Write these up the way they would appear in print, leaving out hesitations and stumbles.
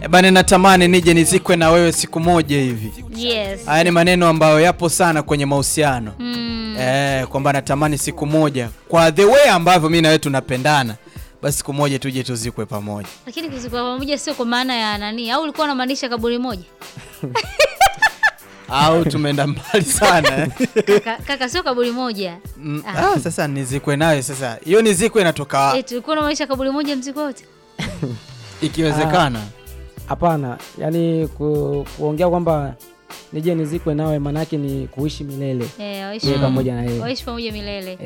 Bana natamani nije nizikwe na wewe siku moja hivi. Yes. Haya ni maneno ambayo yapo sana kwenye mahusiano. Kwamba natamani siku moja kwa the way ambavyo mimi na wewe tunapendana, basi siku moja tuje tuzikwe pamoja. Lakini kuzikwa pamoja sio kwa maana ya nani? Au ulikuwa unamaanisha kaburi moja? Au tumeenda mbali sana. Kaka sio kaburi moja. Sasa nizikwe nawe sasa. Hiyo nizikwe inatoka tulikuwa unamaanisha kaburi moja mziko wote? Ikiwezekana. Hapana, yani kuongea kwamba nije nizikwe nawe maana yake ni kuishi milele. Waishi pamoja na yeye. Waishi pamoja milele.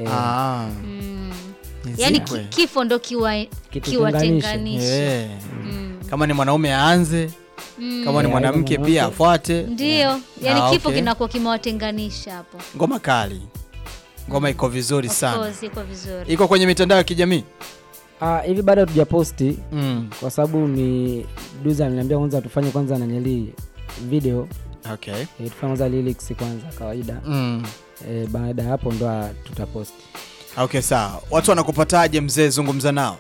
Yani kifo ndo kiwatenganisha. Kama ni mwanaume aanze, kama ni mwanamke pia afuate. Ndio, yani kifo kinakuwa kimewatenganisha hapo. Ngoma kali. Ngoma iko vizuri sana. Of course, iko vizuri. Iko kwenye mitandao ya kijamii? Hivi bado hatujaposti kwa sababu ni Duza aliniambia kwanza tufanye kwanza nanyeli video. Okay. Tufanye kwanza lyrics kwanza kawaida. Baada hapo ndo tutaposti. Okay, sawa. Watu wanakupataje mzee, zungumza nao?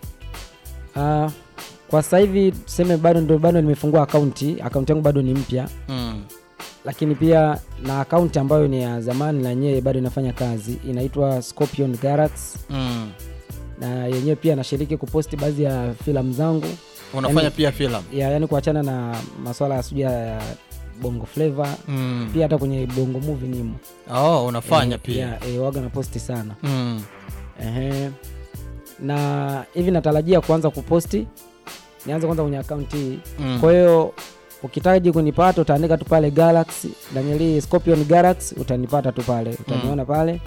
Kwa sasa hivi tuseme bado nimefungua account yangu bado ni mpya. Lakini pia na account ambayo ni ya zamani na yenyewe bado inafanya kazi, inaitwa Scorpion Galaxy. Na yenyewe pia nashiriki kuposti baadhi ya filamu zangu. Unafanya pia filamu? Yani kuachana na masuala ya sujia ya Bongo Flavor. Pia hata kwenye Bongo Movie nimo. Unafanya pia? Waga na posti sana. Na hivi natarajia kuanza kuposti. Nianze kwanza kwenye account hii. Kwa hiyo ukitaka kunipata utaandika tu pale Galaxy, Daniel Scorpion Galaxy, utanipata tu pale. Utaniona pale.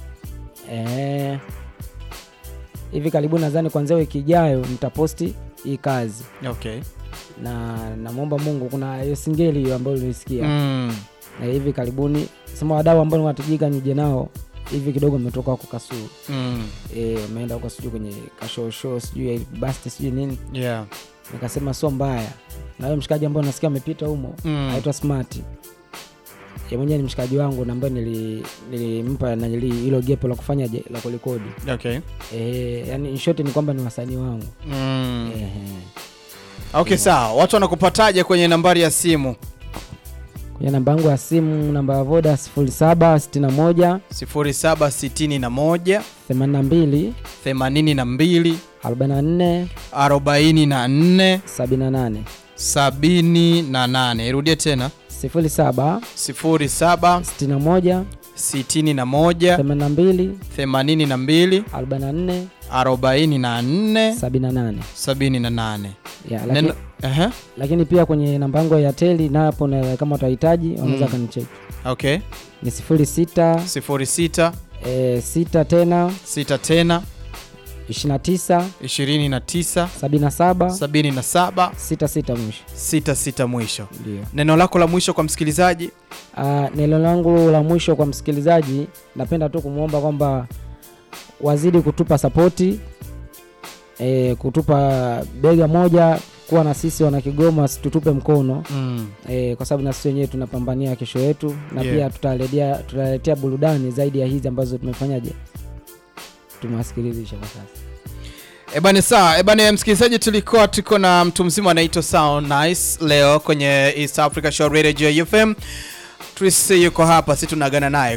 Hivi karibu nadhani kuanzia wiki ijayo nitaposti hii kazi. Okay. Na namuomba Mungu kuna hiyo singeli hiyo ambayo nilisikia. Na hivi karibuni sema wadau ambao wanatajika nije nao hivi kidogo umetoka huko Kasulu. Umeenda huko sijui kwenye show sijui basti sijui nini. Nikasema sio mbaya. Na yule mshikaji ambaye nasikia amepita humo anaitwa Smart. Yeye mwenyewe ni mshikaji wangu na ambaye nilimpa na hilo gepo la kufanya la kurekodi. Okay. Yani in short ni kwamba ni wasanii wangu. Okay, sawa. Watu wanakupataje kwenye nambari ya simu? Kwenye namba yangu ya simu, namba ya Voda 0761 0761 82 82 44 44 78 78. Irudie tena. 07 61 62 82 44 44 78. Lakini pia kwenye namba yangu ya Teli na hapo kama utahitaji unaweza kanicheck. Okay. Ni 06 06 6 tena 29 77 66 mwisho. 66 mwisho. Ndio. Neno lako la mwisho kwa msikilizaji? Neno langu la mwisho kwa msikilizaji, napenda tu kumuomba kwamba wazidi kutupa sapoti, kutupa bega moja, kuwa na sisi wana Kigoma, tutupe mkono. Kwa sababu na sisi wenyewe tunapambania kesho yetu na pia tutaletea burudani zaidi ya hizi ambazo tumefanyaje tumewasikilizisha kwa sasa. Sawa. Msikilizaji, tulikuwa tuko na mtu mzima anaitwa Sound Nice leo kwenye East Africa Show Radio FM. Tulisi yuko hapa, sisi tunagana naye.